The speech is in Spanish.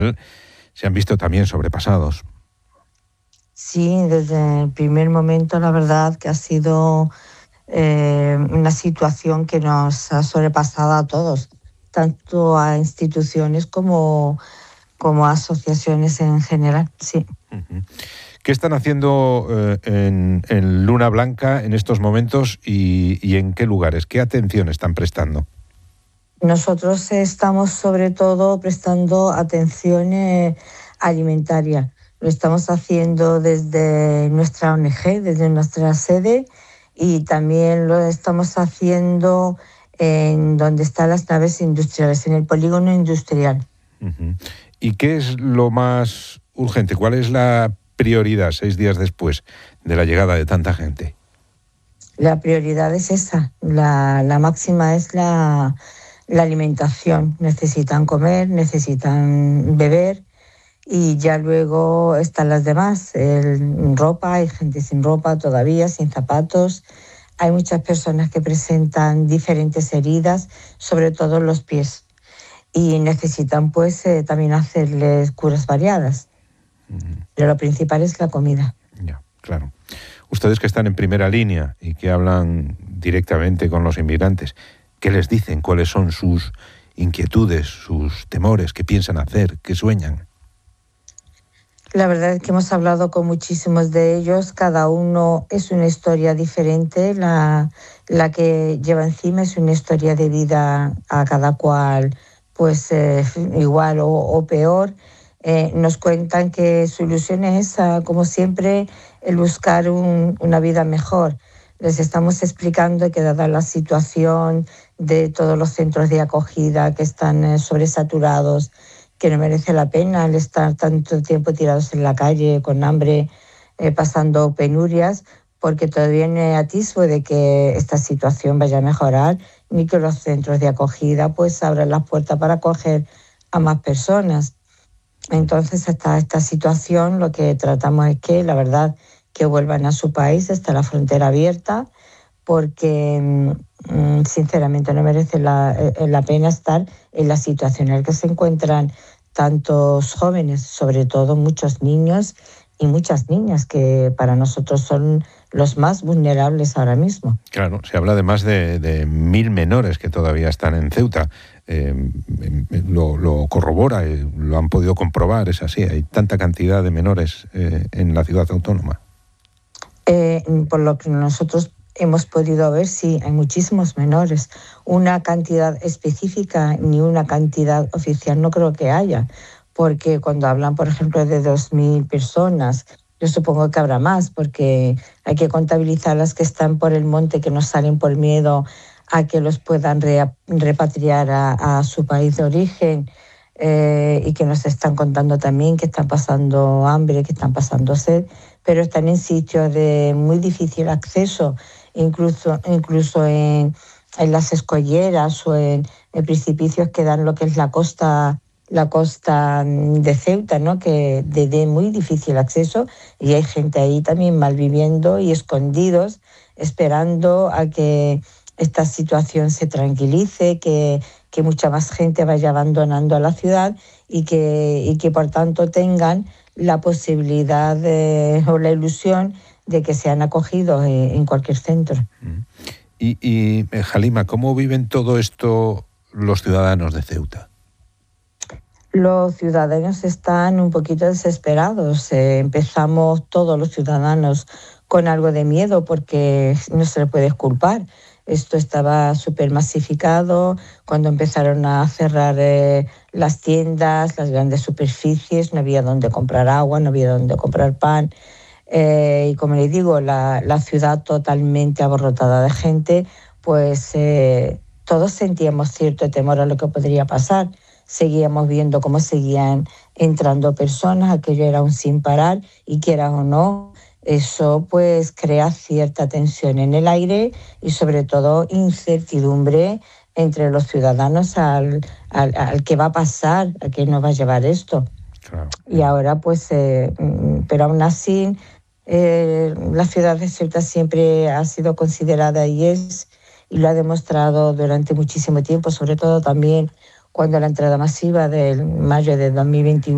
se han visto también sobrepasados. Sí, desde el primer momento la verdad que ha sido una situación que nos ha sobrepasado a todos, tanto a instituciones como a asociaciones en general, sí. Uh-huh. ¿Qué están haciendo en Luna Blanca en estos momentos y en qué lugares? ¿Qué atención están prestando? Nosotros estamos sobre todo prestando atención alimentaria. Lo estamos haciendo desde nuestra ONG, desde nuestra sede, y también lo estamos haciendo en donde están las naves industriales, en el polígono industrial. Uh-huh. ¿Y qué es lo más urgente? ¿Cuál es la prioridad 6 días después de la llegada de tanta gente? La prioridad es esa, la máxima es la alimentación. Necesitan comer, necesitan beber, y ya luego están las demás. Ropa, hay gente sin ropa todavía, sin zapatos. Hay muchas personas que presentan diferentes heridas, sobre todo en los pies, y necesitan pues también hacerles curas variadas. Pero lo principal es la comida. Ya, claro. Ustedes que están en primera línea y que hablan directamente con los inmigrantes, ¿qué les dicen? ¿Cuáles son sus inquietudes, sus temores? ¿Qué piensan hacer? ¿Qué sueñan? La verdad es que hemos hablado con muchísimos de ellos. Cada uno es una historia diferente. La que lleva encima es una historia de vida a cada cual, pues igual o peor. Nos cuentan que su ilusión es esa, como siempre, el buscar una vida mejor. Les estamos explicando que dada la situación de todos los centros de acogida que están sobresaturados, que no merece la pena el estar tanto tiempo tirados en la calle, con hambre, pasando penurias, porque todavía no hay atisbo de que esta situación vaya a mejorar, ni que los centros de acogida pues abran las puertas para acoger a más personas. Entonces, hasta esta situación lo que tratamos es que, la verdad, que vuelvan a su país, está la frontera abierta, porque sinceramente no merece la pena estar en la situación en la que se encuentran tantos jóvenes, sobre todo muchos niños y muchas niñas, que para nosotros son los más vulnerables ahora mismo. Claro, se habla de más de 1.000 menores que todavía están en Ceuta. Lo corrobora, lo han podido comprobar, es así. Hay tanta cantidad de menores en la ciudad autónoma. Por lo que nosotros hemos podido ver, sí, hay muchísimos menores. Una cantidad específica ni una cantidad oficial no creo que haya, porque cuando hablan, por ejemplo, de 2.000 personas, yo supongo que habrá más, porque hay que contabilizar las que están por el monte, que no salen por miedo a que los puedan repatriar a su país de origen, y que nos están contando también que están pasando hambre, que están pasando sed, pero están en sitios de muy difícil acceso, incluso en las escolleras o en precipicios que dan lo que es la costa de Ceuta, ¿no? Que de muy difícil acceso, y hay gente ahí también malviviendo y escondidos, esperando a que esta situación se tranquilice, que mucha más gente vaya abandonando a la ciudad y que por tanto tengan la posibilidad o la ilusión de que sean acogidos en cualquier centro. Y Halima, ¿cómo viven todo esto los ciudadanos de Ceuta? Los ciudadanos están un poquito desesperados. Empezamos todos los ciudadanos con algo de miedo, porque no se le puede culpar. Esto estaba súper masificado cuando empezaron a cerrar las tiendas, las grandes superficies, no había dónde comprar agua, no había dónde comprar pan. Y como les digo, la ciudad totalmente abarrotada de gente, pues todos sentíamos cierto temor a lo que podría pasar. Seguíamos viendo cómo seguían entrando personas, aquello era un sin parar, y quieran o no, eso pues crea cierta tensión en el aire y sobre todo incertidumbre entre los ciudadanos al qué va a pasar, a qué nos va a llevar esto. Claro. Y ahora pues, pero aún así, la ciudad de Ceuta siempre ha sido considerada y lo ha demostrado durante muchísimo tiempo, sobre todo también cuando la entrada masiva del mayo de 2021